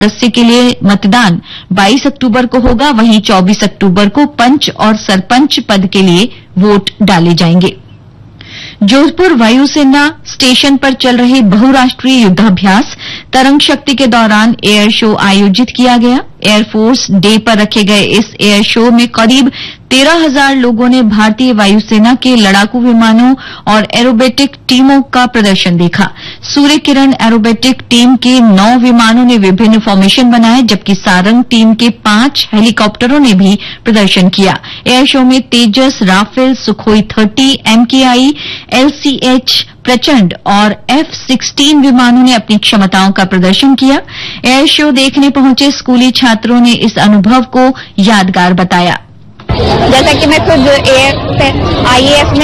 सदस्य के लिए मतदान 22 अक्टूबर को होगा। वहीं 24 अक्टूबर को पंच और सरपंच पद के लिए वोट डाले जाएंगे। जोधपुर वायुसेना स्टेशन पर चल रहे बहुराष्ट्रीय युद्धाभ्यास तरंग शक्ति के दौरान एयर शो आयोजित किया गया। एयरफोर्स डे पर रखे गए इस एयर शो में करीब 13,000 लोगों ने भारतीय वायुसेना के लड़ाकू विमानों और एरोबेटिक टीमों का प्रदर्शन देखा। सूर्य किरण एरोबेटिक टीम के 9 विमानों ने विभिन्न फॉर्मेशन बनाए, जबकि सारंग टीम के 5 हेलीकॉप्टरों ने भी प्रदर्शन किया। एयर शो में तेजस, राफेल, सुखोई 30, MKI, LCH, प्रचंड और F-16 विमानों ने अपनी क्षमताओं का प्रदर्शन किया। एयर शो देखने पहुंचे स्कूली छात्रों ने इस अनुभव को यादगार बताया। जैसा कि मैं खुद IAF में